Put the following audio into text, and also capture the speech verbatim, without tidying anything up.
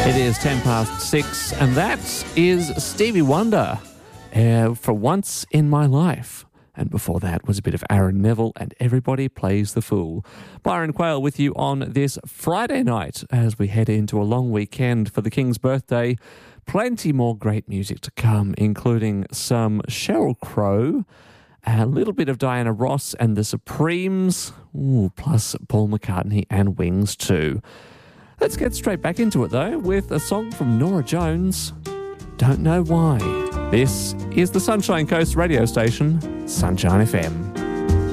It is ten past six, and that is Stevie Wonder uh, for Once in My Life. And before that was a bit of Aaron Neville and Everybody Plays the Fool. Byron Quayle with you on this Friday night as we head into a long weekend for the King's birthday. Plenty more great music to come, including some Sheryl Crow, a little bit of Diana Ross and the Supremes, ooh, plus Paul McCartney and Wings too. Let's get straight back into it though with a song from Norah Jones, Don't Know Why. This is the Sunshine Coast radio station, Sunshine F M.